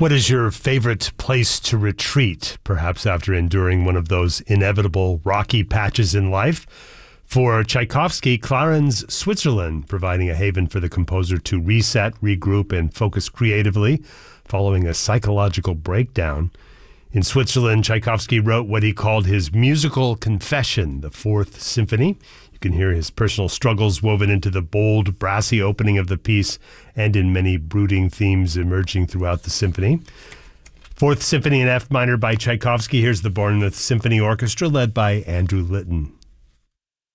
What is your favorite place to retreat, perhaps after enduring one of those inevitable rocky patches in life? For Tchaikovsky, Clarens, Switzerland, providing a haven for the composer to reset, regroup, and focus creatively following a psychological breakdown. In Switzerland, Tchaikovsky wrote what he called his musical confession, the Fourth Symphony. You can hear his personal struggles woven into the bold, brassy opening of the piece and in many brooding themes emerging throughout the symphony. Fourth Symphony in F minor by Tchaikovsky. Here's the Bournemouth Symphony Orchestra led by Andrew Litton.